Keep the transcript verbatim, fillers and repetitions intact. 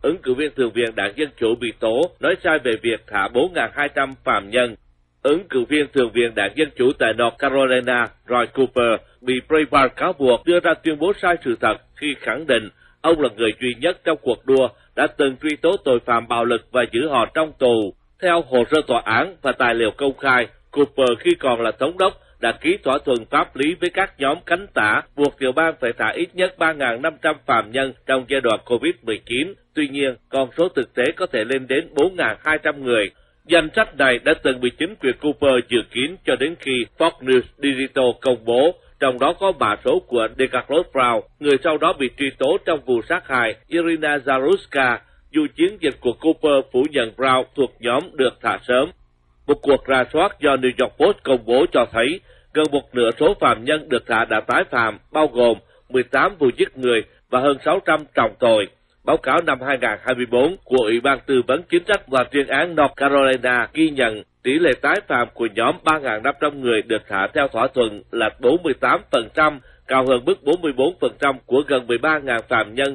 ứng cử viên thượng viện Đảng Dân Chủ bị tố nói sai về việc thả bốn nghìn hai trăm phạm nhân. Ứng cử viên thượng viện Đảng Dân Chủ tại North Carolina Roy Cooper bị Breitbart cáo buộc đưa ra tuyên bố sai sự thật khi khẳng định ông là người duy nhất trong cuộc đua đã từng truy tố tội phạm bạo lực và giữ họ trong tù. Theo hồ sơ tòa án và tài liệu công khai, Cooper khi còn là thống đốc đã ký thỏa thuận pháp lý với các nhóm cánh tả buộc tiểu bang phải thả ít nhất ba nghìn năm trăm phạm nhân trong giai đoạn covid mười chín. Tuy nhiên, con số thực tế có thể lên đến bốn nghìn hai trăm người. Danh sách này đã từng bị chính quyền Cooper dự kiến cho đến khi Fox News Digital công bố, trong đó có mã số của DeCarlos Brown, người sau đó bị truy tố trong vụ sát hại Irina Zaruska, dù chiến dịch của Cooper phủ nhận Brown thuộc nhóm được thả sớm. Một cuộc rà soát do New York Post công bố cho thấy gần một nửa số phạm nhân được thả đã tái phạm, bao gồm mười tám vụ giết người và hơn sáu trăm trọng tội. Báo cáo năm hai nghìn không trăm hai mươi tư của Ủy ban Tư vấn Chính sách và Tuyên án North Carolina ghi nhận tỷ lệ tái phạm của nhóm ba nghìn năm trăm người được thả theo thỏa thuận là bốn mươi tám phần trăm, cao hơn mức bốn mươi bốn phần trăm của gần mười ba nghìn phạm nhân